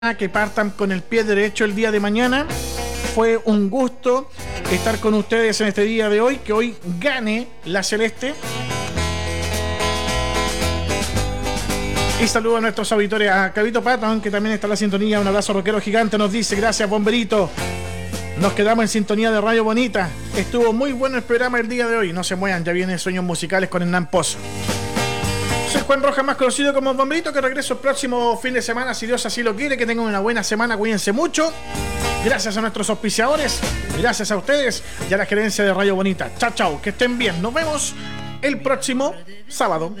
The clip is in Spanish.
que partan con el pie derecho el día de mañana. Fue un gusto estar con ustedes en este día de hoy, que hoy gane la Celeste. Y saludo a nuestros auditores, a Cabito Patton, que también está en la sintonía. Un abrazo rockero gigante, nos dice, gracias Bomberito. Nos quedamos en sintonía de Radio Bonita. Estuvo muy bueno el programa el día de hoy. No se muevan, ya vienen Sueños Musicales con Hernán Pozo. Soy Juan Rojas, más conocido como Bomberito, que regreso el próximo fin de semana, si Dios así lo quiere. Que tengan una buena semana, cuídense mucho. Gracias a nuestros auspiciadores, gracias a ustedes y a la gerencia de Radio Bonita. Chao, chao, que estén bien. Nos vemos el próximo sábado.